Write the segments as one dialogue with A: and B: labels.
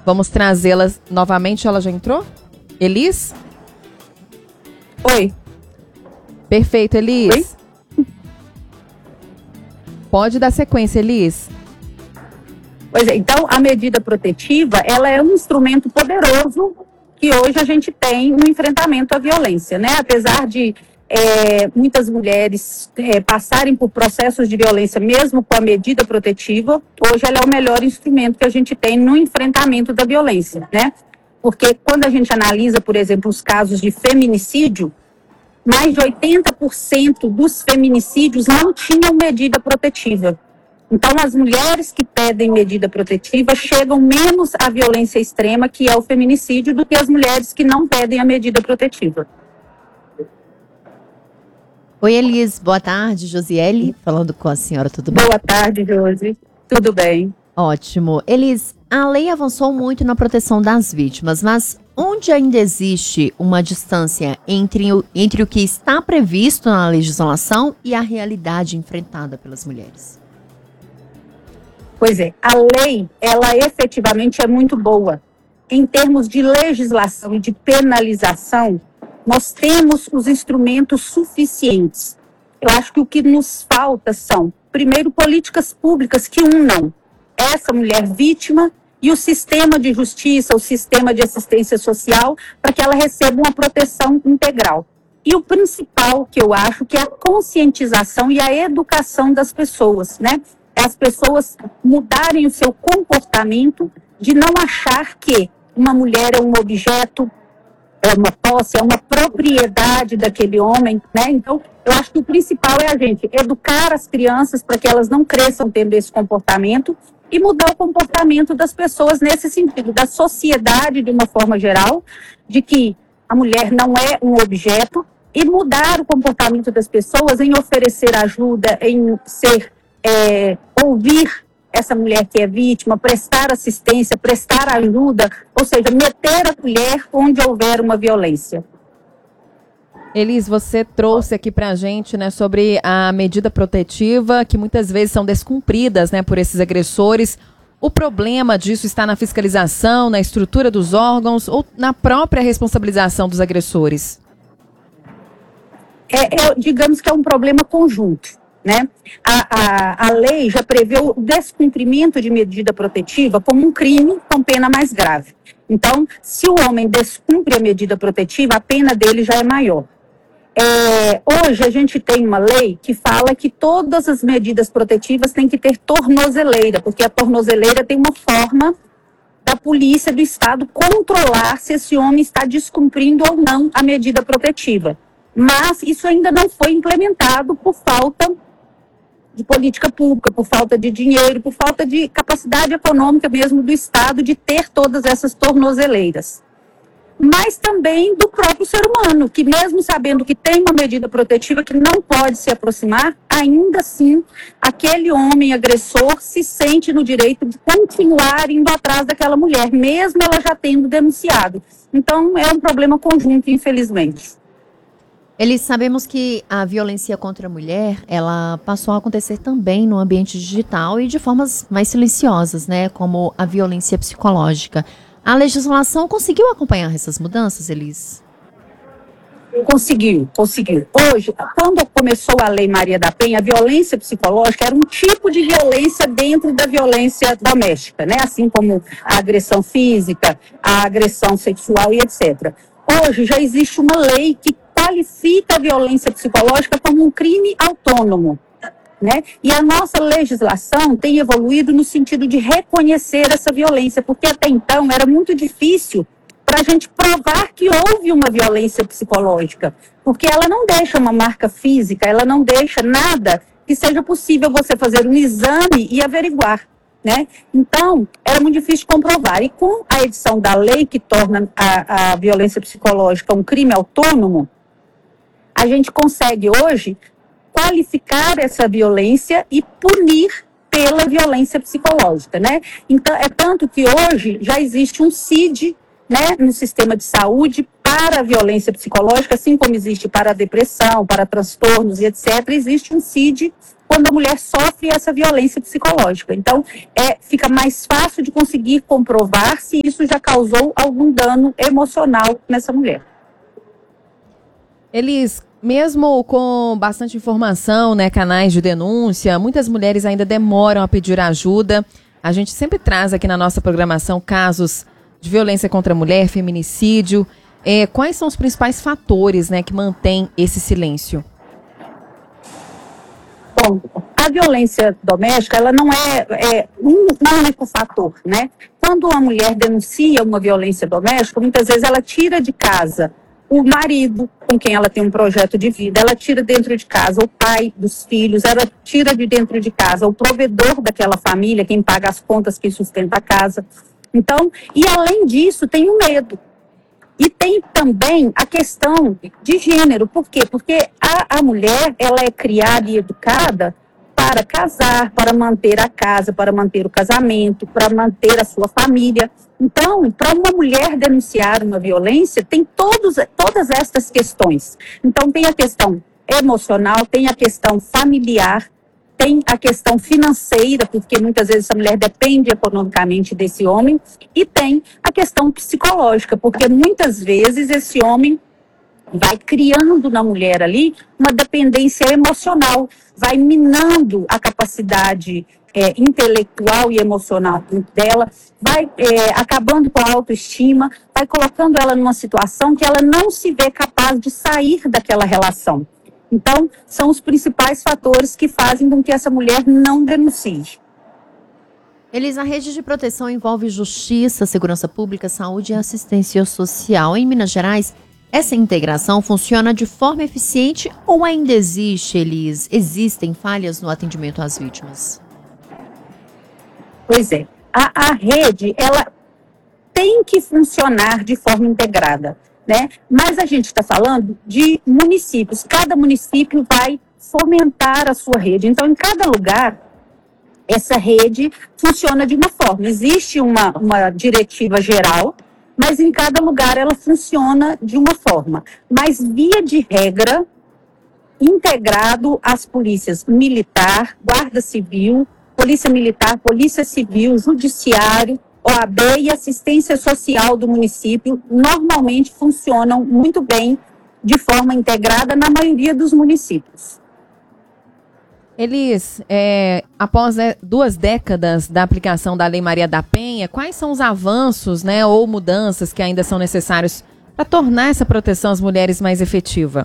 A: Vamos trazê-la novamente. Ela já entrou? Elis?
B: Oi.
A: Perfeito, Elis.
B: Oi?
A: Pode dar sequência, Elis.
B: Pois é, então a medida protetiva, ela é um instrumento poderoso que hoje a gente tem no enfrentamento à violência, né? Apesar de muitas mulheres passarem por processos de violência mesmo com a medida protetiva, hoje ela é o melhor instrumento que a gente tem no enfrentamento da violência, né? Porque quando a gente analisa, por exemplo, os casos de feminicídio, mais de 80% dos feminicídios não tinham medida protetiva. Então, as mulheres que pedem medida protetiva chegam menos à violência extrema, que é o feminicídio, do que as mulheres que não pedem a medida protetiva.
C: Oi, Elis. Boa tarde, Josiele, falando com a senhora, tudo bem?
B: Boa tarde, Josi. Tudo bem?
C: Ótimo. Elis, a lei avançou muito na proteção das vítimas, mas onde ainda existe uma distância entre o que está previsto na legislação e a realidade enfrentada pelas mulheres?
B: Pois é, a lei, ela efetivamente é muito boa. Em termos de legislação e de penalização, nós temos os instrumentos suficientes. Eu acho que o que nos falta são, primeiro, políticas públicas que unam essa mulher vítima e o sistema de justiça, o sistema de assistência social, para que ela receba uma proteção integral. E o principal, que eu acho, que é a conscientização e a educação das pessoas, né? As pessoas mudarem o seu comportamento de não achar que uma mulher é um objeto, é uma posse, é uma propriedade daquele homem, né? Então, eu acho que o principal é a gente educar as crianças para que elas não cresçam tendo esse comportamento e mudar o comportamento das pessoas nesse sentido, da sociedade de uma forma geral, de que a mulher não é um objeto, e mudar o comportamento das pessoas em oferecer ajuda, em ouvir essa mulher que é vítima, prestar assistência, prestar ajuda, ou seja, meter a colher onde houver uma violência.
A: Elis, você trouxe aqui pra gente, né, sobre a medida protetiva, que muitas vezes são descumpridas, né, por esses agressores. O problema disso está na fiscalização, na estrutura dos órgãos ou na própria responsabilização dos agressores?
B: Digamos que é um problema conjunto, né? A lei já prevê o descumprimento de medida protetiva como um crime com pena mais grave. Então, se o homem descumpre a medida protetiva, a pena dele já é maior. Hoje a gente tem uma lei que fala que todas as medidas protetivas têm que ter tornozeleira, porque a tornozeleira tem uma forma da polícia do estado controlar se esse homem está descumprindo ou não a medida protetiva. Mas isso ainda não foi implementado por falta de política pública, por falta de dinheiro, por falta de capacidade econômica mesmo do estado de ter todas essas tornozeleiras. Mas também do próprio ser humano, que mesmo sabendo que tem uma medida protetiva que não pode se aproximar, ainda assim, aquele homem agressor se sente no direito de continuar indo atrás daquela mulher, mesmo ela já tendo denunciado. Então, é um problema conjunto, infelizmente.
C: Elis, sabemos que a violência contra a mulher, ela passou a acontecer também no ambiente digital e de formas mais silenciosas, né, como a violência psicológica. A legislação conseguiu acompanhar essas mudanças, Elis?
B: Conseguiu. Hoje, quando começou a Lei Maria da Penha, a violência psicológica era um tipo de violência dentro da violência doméstica, né? Assim como a agressão física, a agressão sexual e etc. Hoje já existe uma lei que qualifica a violência psicológica como um crime autônomo, né? E a nossa legislação tem evoluído no sentido de reconhecer essa violência, porque até então era muito difícil para a gente provar que houve uma violência psicológica, porque ela não deixa uma marca física, ela não deixa nada que seja possível você fazer um exame e averiguar, né? Então, era muito difícil de comprovar. E com a edição da lei que torna a violência psicológica um crime autônomo, a gente consegue hoje qualificar essa violência e punir pela violência psicológica, né? Então, é tanto que hoje já existe um CID, né, no sistema de saúde para a violência psicológica, assim como existe para a depressão, para transtornos e etc., existe um CID quando a mulher sofre essa violência psicológica. Então, fica mais fácil de conseguir comprovar se isso já causou algum dano emocional nessa mulher.
A: Elis, mesmo com bastante informação, né, canais de denúncia, muitas mulheres ainda demoram a pedir ajuda. A gente sempre traz aqui na nossa programação casos de violência contra a mulher, feminicídio. Quais são os principais fatores, né, que mantêm esse silêncio?
B: Bom, a violência doméstica, ela não é um único fator, né? Quando uma mulher denuncia uma violência doméstica, muitas vezes ela tira de casa o marido com quem ela tem um projeto de vida, ela tira dentro de casa o pai dos filhos, ela tira de dentro de casa o provedor daquela família, quem paga as contas, quem sustenta a casa. Então, e além disso, tem o medo. E tem também a questão de gênero. Por quê? Porque a mulher, ela é criada e educada para casar, para manter a casa, para manter o casamento, para manter a sua família. Então, para uma mulher denunciar uma violência, tem todas estas questões. Então, tem a questão emocional, tem a questão familiar, tem a questão financeira, porque muitas vezes essa mulher depende economicamente desse homem, e tem a questão psicológica, porque muitas vezes esse homem vai criando na mulher ali uma dependência emocional, vai minando a capacidade intelectual e emocional dela, vai acabando com a autoestima, vai colocando ela numa situação que ela não se vê capaz de sair daquela relação. Então, são os principais fatores que fazem com que essa mulher não denuncie.
C: Elis, a rede de proteção envolve justiça, segurança pública, saúde e assistência social. Em Minas Gerais, essa integração funciona de forma eficiente ou ainda existem falhas no atendimento às vítimas?
B: Pois é, a rede, ela tem que funcionar de forma integrada, né? Mas a gente está falando de municípios, cada município vai fomentar a sua rede. Então, em cada lugar, essa rede funciona de uma forma. Existe uma diretiva geral, mas em cada lugar ela funciona de uma forma. Mas, via de regra, integrado às polícias militar, guarda civil, polícia militar, polícia civil, judiciário, OAB e assistência social do município, normalmente funcionam muito bem de forma integrada na maioria dos municípios.
A: Elis, após 2 décadas da aplicação da Lei Maria da Penha, quais são os avanços, né, ou mudanças que ainda são necessários para tornar essa proteção às mulheres mais efetiva?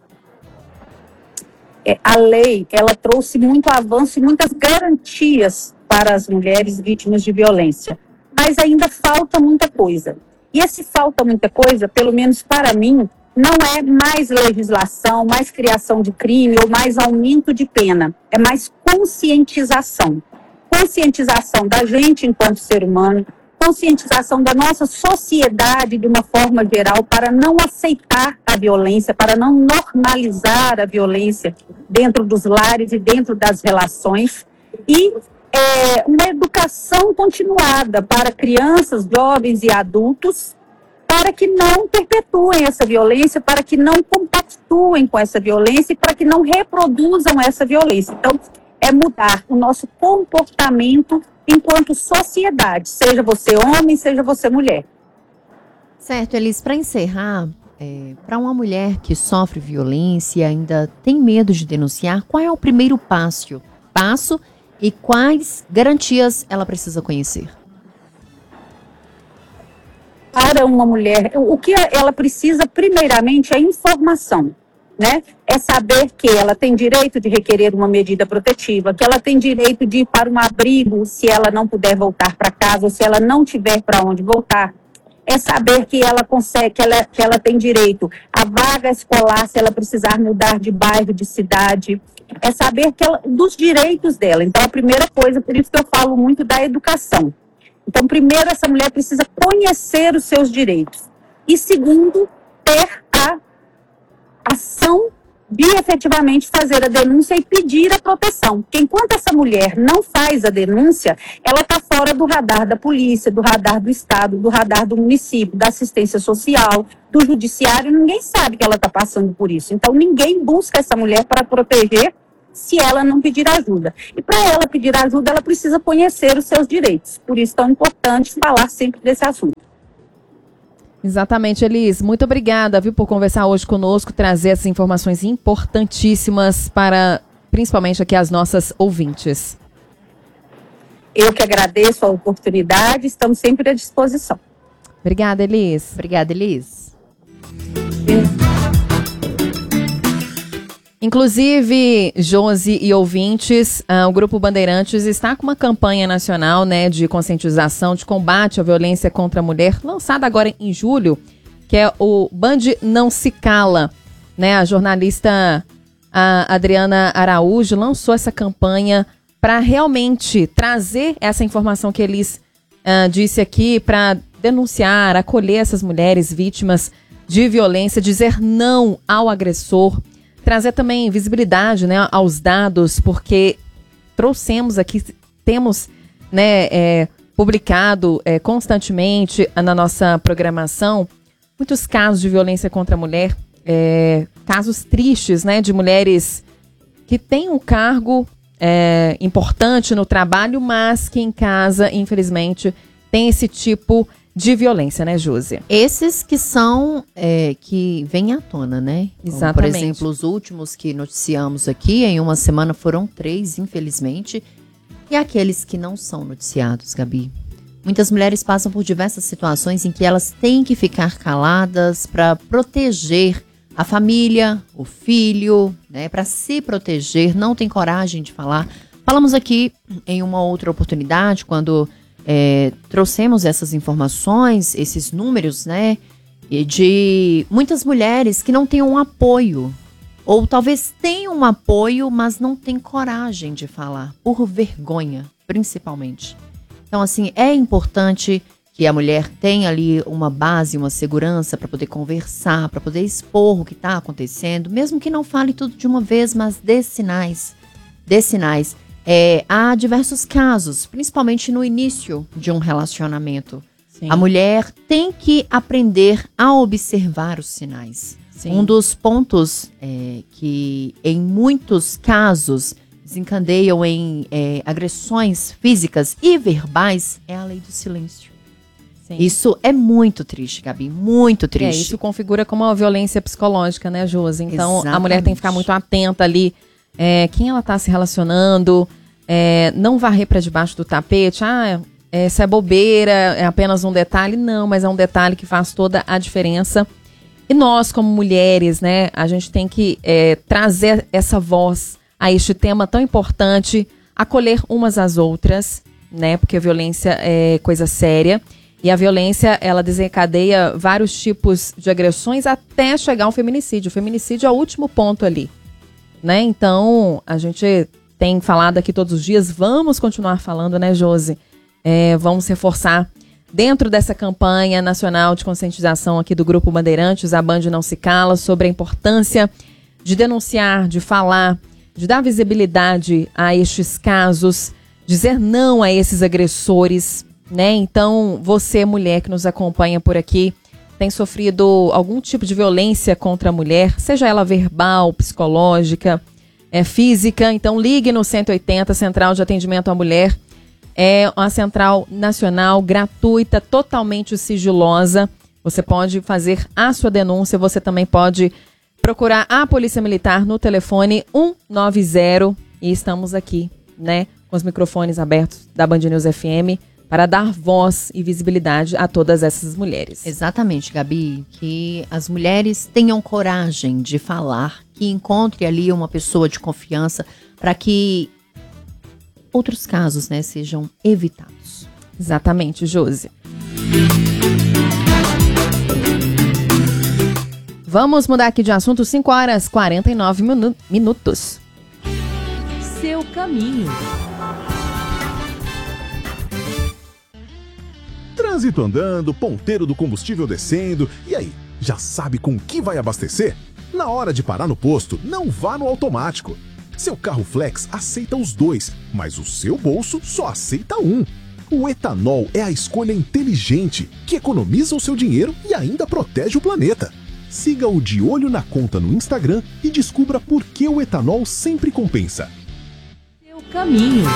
B: A lei, ela trouxe muito avanço e muitas garantias para as mulheres vítimas de violência, mas ainda falta muita coisa. E esse falta muita coisa, pelo menos para mim, não é mais legislação, mais criação de crime ou mais aumento de pena. É mais conscientização. Conscientização da gente enquanto ser humano, conscientização da nossa sociedade de uma forma geral para não aceitar a violência, para não normalizar a violência dentro dos lares e dentro das relações. E uma educação continuada para crianças, jovens e adultos, para que não perpetuem essa violência, para que não compactuem com essa violência e para que não reproduzam essa violência. Então, é mudar o nosso comportamento enquanto sociedade, seja você homem, seja você mulher.
C: Certo, Elis, para encerrar, para uma mulher que sofre violência e ainda tem medo de denunciar, qual é o primeiro passo e quais garantias ela precisa conhecer?
B: Para uma mulher, o que ela precisa primeiramente é informação, né? É saber que ela tem direito de requerer uma medida protetiva, que ela tem direito de ir para um abrigo se ela não puder voltar para casa ou se ela não tiver para onde voltar. É saber que ela consegue, que ela tem direito à vaga escolar se ela precisar mudar de bairro, de cidade. É saber dos direitos dela. Então, a primeira coisa, por isso que eu falo muito da educação. Então, primeiro, essa mulher precisa conhecer os seus direitos. E segundo, ter a ação de efetivamente fazer a denúncia e pedir a proteção. Porque enquanto essa mulher não faz a denúncia, ela está fora do radar da polícia, do radar do Estado, do radar do município, da assistência social, do judiciário. Ninguém sabe que ela está passando por isso. Então, ninguém busca essa mulher para proteger se ela não pedir ajuda. E para ela pedir ajuda, ela precisa conhecer os seus direitos. Por isso, é tão importante falar sempre desse assunto.
A: Exatamente, Elis. Muito obrigada, viu, por conversar hoje conosco, trazer essas informações importantíssimas para, principalmente aqui, as nossas ouvintes.
B: Eu que agradeço a oportunidade, estamos sempre à disposição.
A: Obrigada, Elis.
C: Obrigada, Elis.
A: Inclusive, Josi e ouvintes, o Grupo Bandeirantes está com uma campanha nacional, né, de conscientização, de combate à violência contra a mulher, lançada agora em julho, que é o Band Não Se Cala. Né, a jornalista Adriana Araújo lançou essa campanha para realmente trazer essa informação que Elis disse aqui, para denunciar, acolher essas mulheres vítimas de violência, dizer não ao agressor, trazer também visibilidade, né, aos dados, porque trouxemos aqui, temos, né, publicado constantemente na nossa programação muitos casos de violência contra a mulher, casos tristes, né, de mulheres que têm um cargo importante no trabalho, mas que em casa, infelizmente, tem esse tipo de violência, né, Josi?
C: Esses que são, que vêm à tona, né?
A: Exatamente.
C: Como, por exemplo, os últimos que noticiamos aqui, em uma semana foram 3, infelizmente. E aqueles que não são noticiados, Gabi. Muitas mulheres passam por diversas situações em que elas têm que ficar caladas para proteger a família, o filho, né? Para se proteger, não tem coragem de falar. Falamos aqui em uma outra oportunidade, quando trouxemos essas informações, esses números, né, de muitas mulheres que não têm um apoio, ou talvez tenham um apoio, mas não têm coragem de falar, por vergonha, principalmente. Então, assim, é importante que a mulher tenha ali uma base, uma segurança para poder conversar, para poder expor o que está acontecendo, mesmo que não fale tudo de uma vez, mas dê sinais, há diversos casos, principalmente no início de um relacionamento.
A: Sim.
C: A mulher tem que aprender a observar os sinais.
A: Sim.
C: Um dos pontos que, em muitos casos, desencadeiam em agressões físicas e verbais é a lei do silêncio.
A: Sim.
C: Isso é muito triste, Gabi, muito triste.
A: Isso configura como uma violência psicológica, né, Josi? Então,
C: Exatamente.
A: A mulher tem que ficar muito atenta ali, quem ela está se relacionando, não varrer para debaixo do tapete, isso é bobeira, é apenas um detalhe. Não, mas é um detalhe que faz toda a diferença. E nós, como mulheres, né, a gente tem que trazer essa voz a este tema tão importante, acolher umas às outras, né, porque a violência é coisa séria. E a violência, ela desencadeia vários tipos de agressões até chegar ao feminicídio. O feminicídio é o último ponto ali, né? Então, a gente tem falado aqui todos os dias, vamos continuar falando, né, Josi? Vamos reforçar dentro dessa campanha nacional de conscientização aqui do Grupo Bandeirantes, a Band Não Se Cala, sobre a importância de denunciar, de falar, de dar visibilidade a estes casos, dizer não a esses agressores, né? Então, você, mulher que nos acompanha por aqui, tem sofrido algum tipo de violência contra a mulher, seja ela verbal, psicológica, física, então ligue no 180, Central de Atendimento à Mulher. É uma central nacional, gratuita, totalmente sigilosa. Você pode fazer a sua denúncia, você também pode procurar a Polícia Militar no telefone 190 e estamos aqui, né, com os microfones abertos da Band News FM para dar voz e visibilidade a todas essas mulheres.
C: Exatamente, Gabi, que as mulheres tenham coragem de falar, que encontre ali uma pessoa de confiança para que outros casos, né, sejam evitados.
A: Exatamente, Josi. Vamos mudar aqui de assunto, 5h49 minutos.
D: Seu caminho.
E: Trânsito andando, ponteiro do combustível descendo. E aí, já sabe com que vai abastecer? Na hora de parar no posto, não vá no automático. Seu carro flex aceita os dois, mas o seu bolso só aceita um. O etanol é a escolha inteligente, que economiza o seu dinheiro e ainda protege o planeta. Siga o De Olho na Conta no Instagram e descubra por que o etanol sempre compensa.
D: Seu caminho.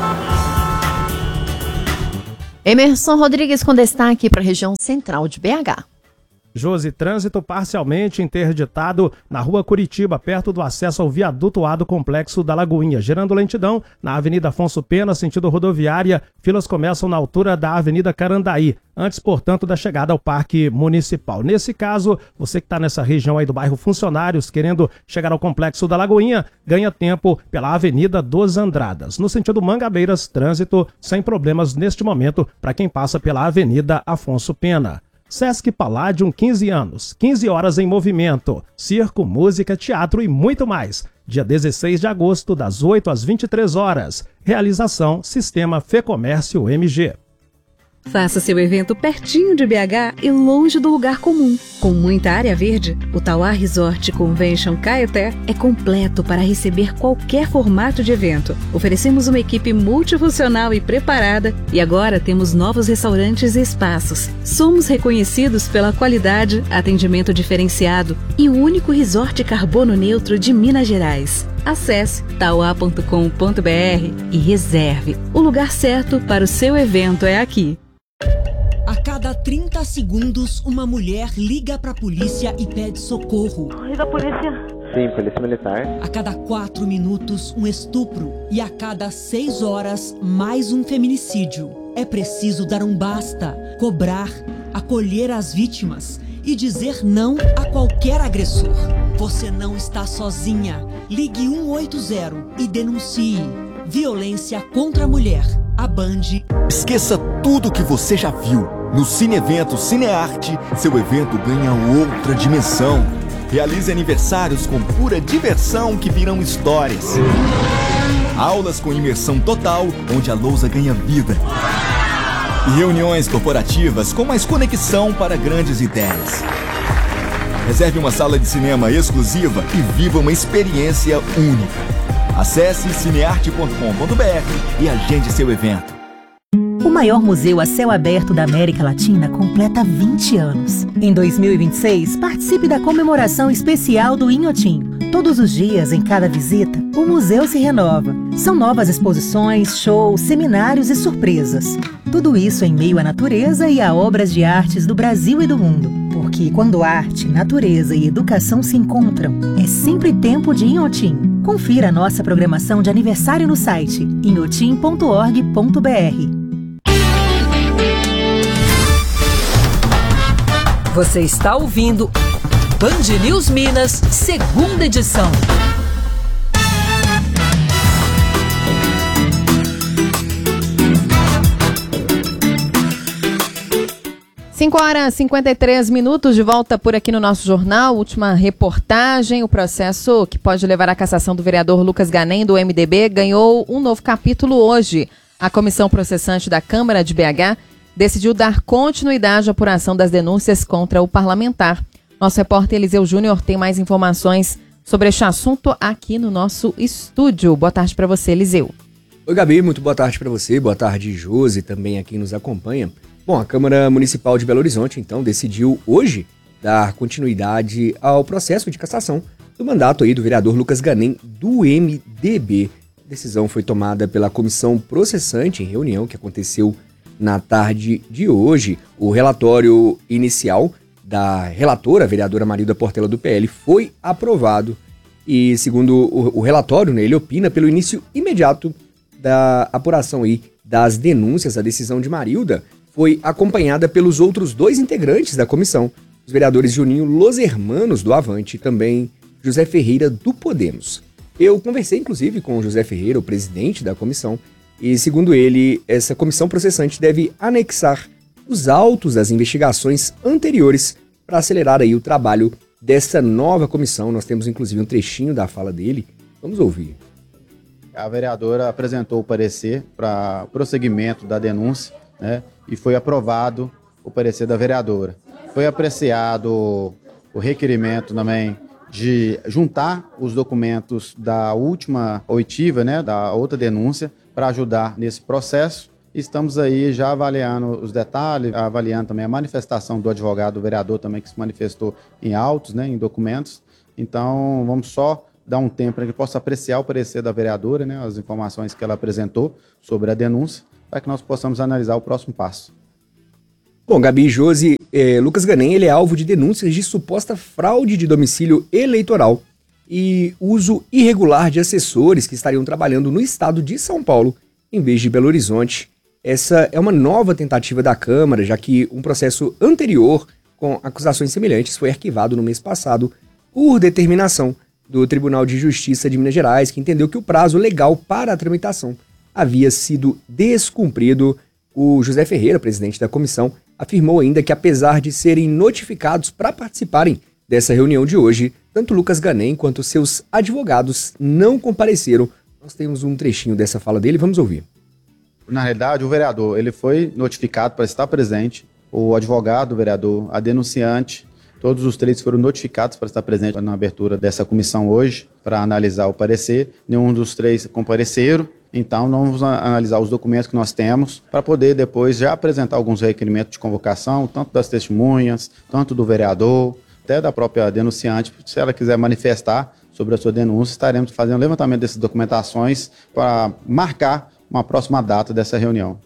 C: Emerson Rodrigues com destaque para a região central de BH.
F: Josi, trânsito parcialmente interditado na rua Curitiba, perto do acesso ao viaduto A do Complexo da Lagoinha, gerando lentidão na Avenida Afonso Pena, sentido rodoviária. Filas começam na altura da Avenida Carandaí, antes, portanto, da chegada ao Parque Municipal. Nesse caso, você que está nessa região aí do bairro Funcionários, querendo chegar ao Complexo da Lagoinha, ganha tempo pela Avenida dos Andradas. No sentido Mangabeiras, trânsito sem problemas neste momento para quem passa pela Avenida Afonso Pena. Sesc Palladium, 15 anos, 15 horas em movimento, circo, música, teatro e muito mais. Dia 16 de agosto, das 8 às 23 horas. Realização, Sistema Fecomércio MG.
G: Faça seu evento pertinho de BH e longe do lugar comum. Com muita área verde, o Tauá Resort Convention Caeté é completo para receber qualquer formato de evento. Oferecemos uma equipe multifuncional e preparada e agora temos novos restaurantes e espaços. Somos reconhecidos pela qualidade, atendimento diferenciado e o único resort carbono neutro de Minas Gerais. Acesse tauá.com.br e reserve. O lugar certo para o seu evento é aqui.
H: A cada 30 segundos, uma mulher liga pra polícia e pede socorro.
I: Liga a polícia. Sim, polícia militar.
H: A cada 4 minutos, um estupro. E a cada 6 horas, mais um feminicídio. É preciso dar um basta, cobrar, acolher as vítimas e dizer não a qualquer agressor. Você não está sozinha. Ligue 180 e denuncie. Violência contra a mulher. A Band.
J: Esqueça tudo que você já viu. No Cine Evento Cinearte, seu evento ganha outra dimensão. Realize aniversários com pura diversão que virão histórias. Aulas com imersão total, onde a lousa ganha vida. E reuniões corporativas com mais conexão para grandes ideias. Reserve uma sala de cinema exclusiva e viva uma experiência única. Acesse cinearte.com.br e agende seu evento.
K: O maior museu a céu aberto da América Latina completa 20 anos. Em 2026, participe da comemoração especial do Inhotim. Todos os dias, em cada visita, o museu se renova. São novas exposições, shows, seminários e surpresas. Tudo isso em meio à natureza e a obras de artes do Brasil e do mundo. Porque quando arte, natureza e educação se encontram, é sempre tempo de Inhotim. Confira a nossa programação de aniversário no site inhotim.org.br.
D: Você está ouvindo Band News Minas, segunda edição.
A: 5h53, de volta por aqui no nosso jornal. Última reportagem: o processo que pode levar à cassação do vereador Lucas Ganem, do MDB, ganhou um novo capítulo hoje. A comissão processante da Câmara de BH decidiu dar continuidade à apuração das denúncias contra o parlamentar. Nosso repórter Eliseu Júnior tem mais informações sobre este assunto aqui no nosso estúdio. Boa tarde para você, Eliseu.
L: Oi, Gabi, muito boa tarde para você. Boa tarde, Josi, também a quem nos acompanha. Bom, a Câmara Municipal de Belo Horizonte, então, decidiu hoje dar continuidade ao processo de cassação do mandato aí do vereador Lucas Ganem, do MDB. A decisão foi tomada pela comissão processante em reunião que aconteceu na tarde de hoje. O relatório inicial da relatora, a vereadora Marilda Portela, do PL, foi aprovado e, segundo o relatório, né, ele opina pelo início imediato da apuração aí das denúncias. A decisão de Marilda foi acompanhada pelos outros dois integrantes da comissão, os vereadores Juninho Los Hermanos, do Avante, e também José Ferreira, do Podemos. Eu conversei, inclusive, com o José Ferreira, o presidente da comissão, e, segundo ele, essa comissão processante deve anexar os autos das investigações anteriores para acelerar aí o trabalho dessa nova comissão. Nós temos, inclusive, um trechinho da fala dele. Vamos ouvir.
M: A vereadora apresentou o parecer para prosseguimento da denúncia, né, e foi aprovado o parecer da vereadora. Foi apreciado o requerimento também de juntar os documentos da última oitiva, né, da outra denúncia, para ajudar nesse processo. Estamos aí já avaliando os detalhes, avaliando também a manifestação do advogado, do vereador também, que se manifestou em autos, né, em documentos. Então, vamos só dar um tempo para que possa apreciar o parecer da vereadora, né, as informações que ela apresentou sobre a denúncia, para que nós possamos analisar o próximo passo.
L: Bom, Gabi e Josi, Lucas Ganem, ele é alvo de denúncias de suposta fraude de domicílio eleitoral e uso irregular de assessores que estariam trabalhando no estado de São Paulo, em vez de Belo Horizonte. Essa é uma nova tentativa da Câmara, já que um processo anterior com acusações semelhantes foi arquivado no mês passado por determinação do Tribunal de Justiça de Minas Gerais, que entendeu que o prazo legal para a tramitação havia sido descumprido. O José Ferreira, presidente da comissão, afirmou ainda que, apesar de serem notificados para participarem dessa reunião de hoje, tanto Lucas Ganem quanto seus advogados não compareceram. Nós temos um trechinho dessa fala dele, vamos ouvir.
M: Na realidade, o vereador ele foi notificado para estar presente, o advogado, o vereador, a denunciante, todos os três foram notificados para estar presente na abertura dessa comissão hoje, para analisar o parecer. Nenhum dos três compareceram, então nós vamos analisar os documentos que nós temos para poder depois já apresentar alguns requerimentos de convocação, tanto das testemunhas, tanto do vereador, até da própria denunciante. Se ela quiser manifestar sobre a sua denúncia, estaremos fazendo o levantamento dessas documentações para marcar uma próxima data dessa reunião.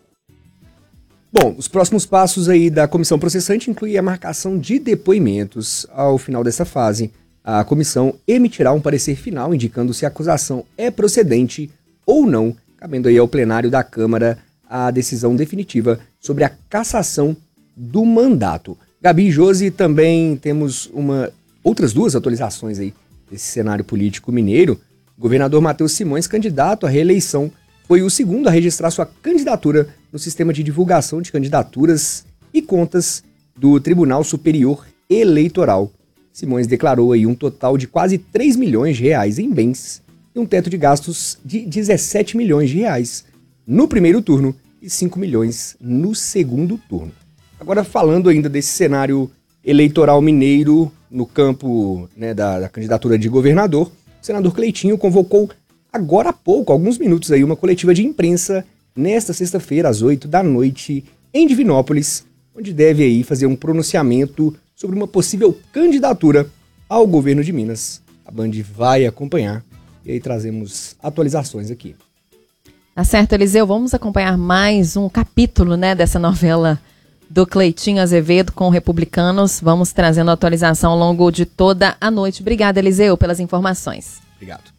L: Bom, os próximos passos aí da comissão processante incluem a marcação de depoimentos. Ao final dessa fase, a comissão emitirá um parecer final indicando se a acusação é procedente ou não, cabendo aí ao plenário da Câmara a decisão definitiva sobre a cassação do mandato. Gabi e Josi, também temos outras duas atualizações aí desse cenário político mineiro. O governador Matheus Simões, candidato à reeleição, foi o segundo a registrar sua candidatura no sistema de divulgação de candidaturas e contas do Tribunal Superior Eleitoral. Simões declarou aí um total de quase 3 milhões de reais em bens e um teto de gastos de 17 milhões de reais no primeiro turno e 5 milhões no segundo turno. Agora, falando ainda desse cenário eleitoral mineiro no campo, né, da candidatura de governador, o senador Cleitinho convocou agora há pouco, alguns minutos aí, uma coletiva de imprensa nesta sexta-feira, às 8 da noite, em Divinópolis, onde deve aí fazer um pronunciamento sobre uma possível candidatura ao governo de Minas. A Band vai acompanhar e aí trazemos atualizações aqui.
A: Tá certo, Eliseu, vamos acompanhar mais um capítulo, né, dessa novela do Cleitinho Azevedo com Republicanos. Vamos trazendo atualização ao longo de toda a noite. Obrigada, Eliseu, pelas informações.
L: Obrigado.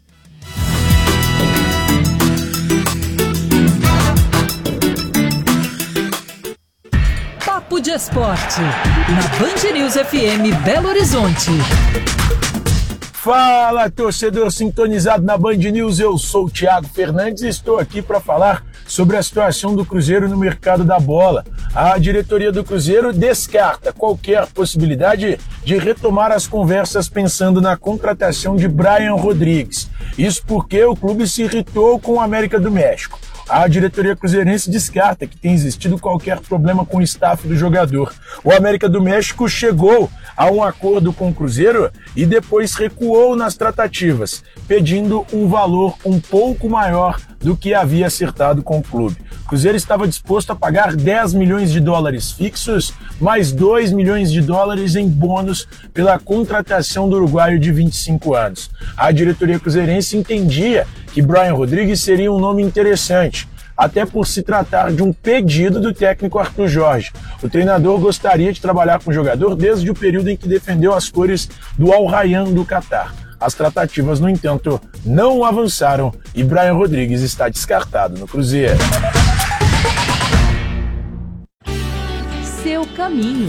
D: Papo de Esporte, na Band News FM Belo Horizonte.
N: Fala, torcedor sintonizado na Band News, eu sou o Thiago Fernandes e estou aqui para falar sobre a situação do Cruzeiro no mercado da bola. A diretoria do Cruzeiro descarta qualquer possibilidade de retomar as conversas pensando na contratação de Brian Rodrigues. Isso porque o clube se irritou com o América do México. A diretoria cruzeirense descarta que tenha existido qualquer problema com o staff do jogador. O América do México chegou a um acordo com o Cruzeiro e depois recuou nas tratativas, pedindo um valor um pouco maior do que havia acertado com o clube. O Cruzeiro estava disposto a pagar 10 milhões de dólares fixos, mais 2 milhões de dólares em bônus pela contratação do uruguaio de 25 anos. A diretoria cruzeirense entendia que Brian Rodrigues seria um nome interessante, até por se tratar de um pedido do técnico Arthur Jorge. O treinador gostaria de trabalhar com o jogador desde o período em que defendeu as cores do Al Rayyan do Catar. As tratativas, no entanto, não avançaram e Brian Rodrigues está descartado no Cruzeiro.
D: Seu caminho.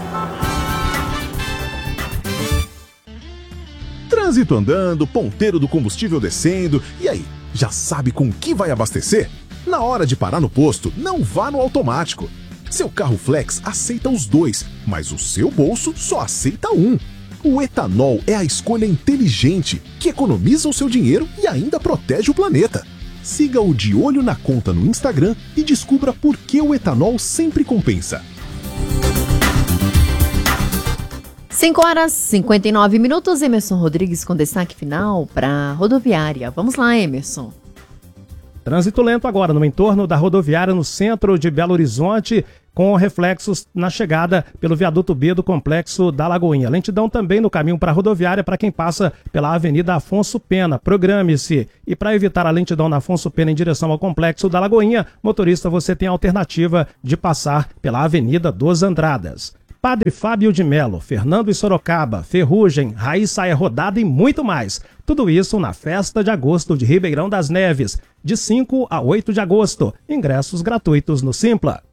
E: Trânsito andando, ponteiro do combustível descendo, e aí, já sabe com que vai abastecer? Na hora de parar no posto, não vá no automático. Seu carro Flex aceita os dois, mas o seu bolso só aceita um. O etanol é a escolha inteligente, que economiza o seu dinheiro e ainda protege o planeta. Siga o De Olho na Conta no Instagram e descubra por que o etanol sempre compensa.
C: 5h59, Emerson Rodrigues com destaque final para rodoviária. Vamos lá, Emerson.
F: Trânsito lento agora no entorno da rodoviária no centro de Belo Horizonte, com reflexos na chegada pelo viaduto B do complexo da Lagoinha. Lentidão também no caminho para a rodoviária para quem passa pela Avenida Afonso Pena. Programe-se. E para evitar a lentidão na Afonso Pena em direção ao complexo da Lagoinha, motorista, você tem a alternativa de passar pela Avenida dos Andradas. Padre Fábio de Melo, Fernando e Sorocaba, Ferrugem, Raiz Saia Rodada e muito mais. Tudo isso na Festa de Agosto de Ribeirão das Neves, de 5 a 8 de agosto. Ingressos gratuitos no Simpla.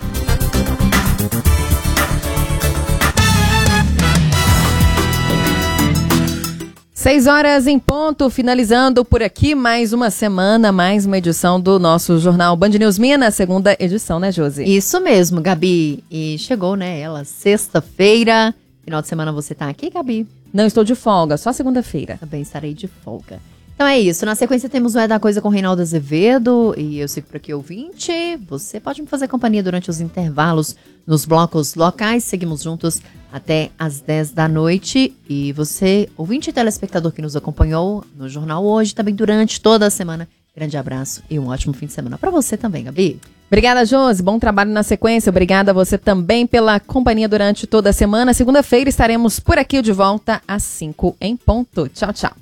A: 6h em ponto, finalizando por aqui mais uma semana, mais uma edição do nosso jornal Band News Minas, segunda edição, né, Josi?
C: Isso mesmo, Gabi. E chegou, né, ela, sexta-feira. Final de semana você tá aqui, Gabi?
A: Não, estou de folga, só segunda-feira.
C: Também estarei de folga. Então é isso, na sequência temos o É da Coisa com Reinaldo Azevedo e eu sigo por aqui, ouvinte. Você pode me fazer companhia durante os intervalos nos blocos locais, seguimos juntos até às 10 da noite. E você, ouvinte e telespectador que nos acompanhou no jornal hoje, também durante toda a semana, grande abraço e um ótimo fim de semana para você também, Gabi.
A: Obrigada, Josi, bom trabalho na sequência, obrigada a você também pela companhia durante toda a semana. Segunda-feira estaremos por aqui de volta às 5 em ponto. Tchau, tchau.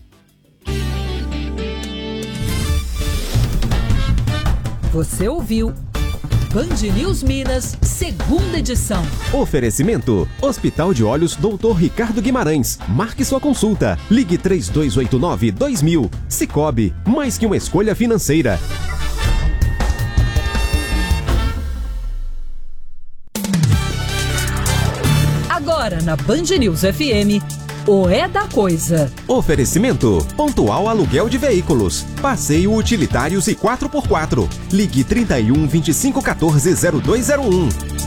D: Você ouviu Band News Minas, segunda edição.
O: Oferecimento: Hospital de Olhos Dr. Ricardo Guimarães. Marque sua consulta. Ligue 3289-2000. Sicoob, mais que uma escolha financeira.
D: Agora na Band News FM, o É da Coisa.
O: Oferecimento: Pontual Aluguel de Veículos. Passeio Utilitários e 4x4. Ligue 31 25 14 0201.